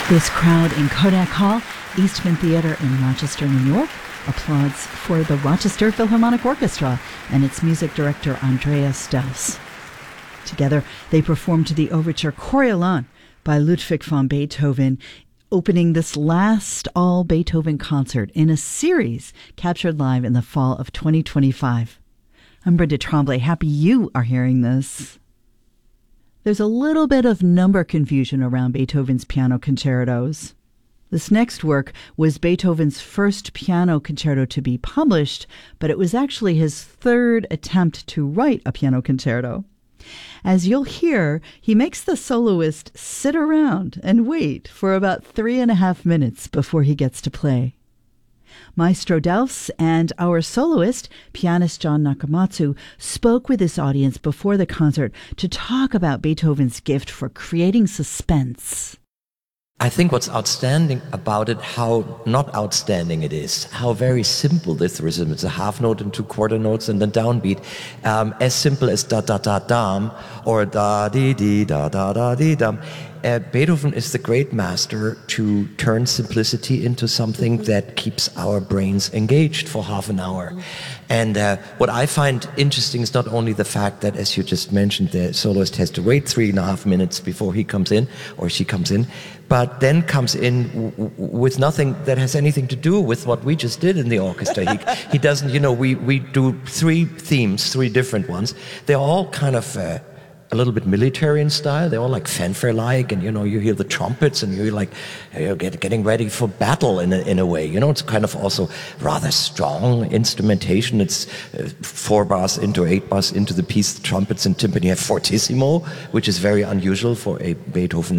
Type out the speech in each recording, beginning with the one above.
This crowd in Kodak Hall, Eastman Theater in Rochester, New York, applauds for the Rochester Philharmonic Orchestra and its music director, Andreas Strauss. Together, they performed the overture Coriolan by Ludwig van Beethoven, opening this last all-Beethoven concert in a series captured live in the fall of 2025. I'm Brenda Tremblay. Happy you are hearing this. There's a little bit of number confusion around Beethoven's piano concertos. This next work was Beethoven's first piano concerto to be published, but it was actually his third attempt to write a piano concerto. As you'll hear, he makes the soloist sit around and wait for about 3.5 minutes before he gets to play. Maestro Delfs and our soloist, pianist John Nakamatsu, spoke with his audience before the concert to talk about Beethoven's gift for creating suspense. I think what's outstanding about it, how not outstanding it is, how very simple this rhythm is. It's a half note and 2 quarter notes and then downbeat. As simple as da-da-da-dam or da-dee-dee-da-da-da-dee-dam. Beethoven is the great master to turn simplicity into something that keeps our brains engaged for half an hour. And what I find interesting is not only the fact that, as you just mentioned, the soloist has to wait 3.5 minutes before he comes in or she comes in, but then comes in with nothing that has anything to do with what we just did in the orchestra. He doesn't, we do 3 themes, 3 different ones. They're all kind of a little bit military in style. They're all like fanfare-like, and you hear the trumpets, and you're like getting ready for battle in a way. It's kind of also rather strong instrumentation. It's 4 bars into 8 bars into the piece. The trumpets and timpani have fortissimo, which is very unusual for a Beethoven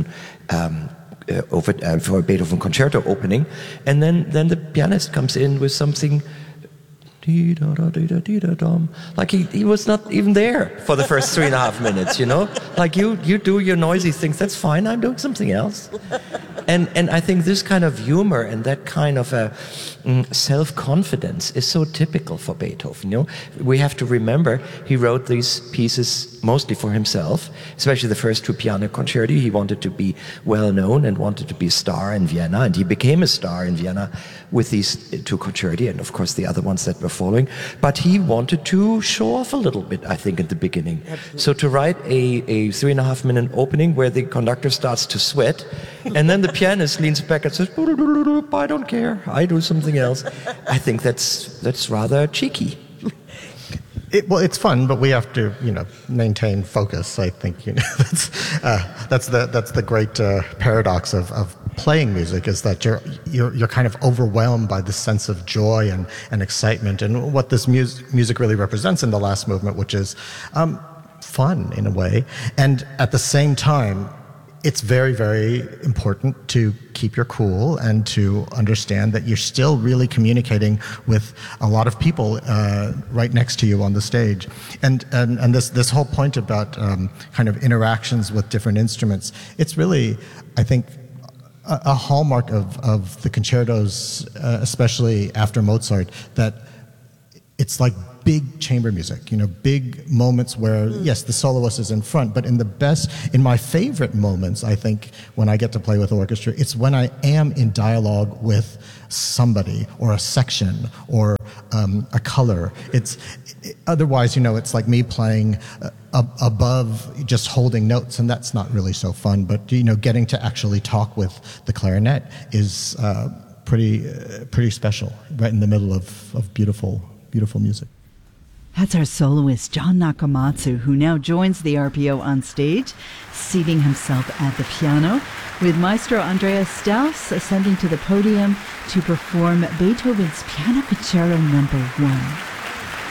for a Beethoven concerto opening. And then the pianist comes in with something. Like he was not even there for the first 3.5 minutes, Like you do your noisy things, that's fine, I'm doing something else. And I think this kind of humor and that kind of self-confidence is so typical for Beethoven. We have to remember he wrote these pieces mostly for himself, especially the first 2 piano concerti. He wanted to be well known and wanted to be a star in Vienna, and he became a star in Vienna with these 2 concerti, and of course the other ones that were following. But he wanted to show off a little bit, I think, at the beginning. Absolutely. So to write a 3.5 minute opening where the conductor starts to sweat, and then the pianist leans back and says, I don't care, I do something else. I think that's rather cheeky. It's fun, but we have to, maintain focus. I think, that's the great paradox of playing music, is that you're kind of overwhelmed by the sense of joy and excitement, and what this music really represents in the last movement, which is fun in a way, and at the same time, it's very, very important to keep your cool and to understand that you're still really communicating with a lot of people right next to you on the stage. And this whole point about kind of interactions with different instruments, it's really, I think, a hallmark of the concertos, especially after Mozart, that it's like big chamber music, big moments where, yes, the soloist is in front, but in my favorite moments, I think, when I get to play with orchestra, it's when I am in dialogue with somebody or a section or a color. Otherwise, it's like me playing above just holding notes, and that's not really so fun, but, getting to actually talk with the clarinet is pretty special, right in the middle of beautiful music. That's our soloist, John Nakamatsu, who now joins the RPO on stage, seating himself at the piano, with Maestro Andreas Strauss ascending to the podium to perform Beethoven's Piano Concerto No. 1.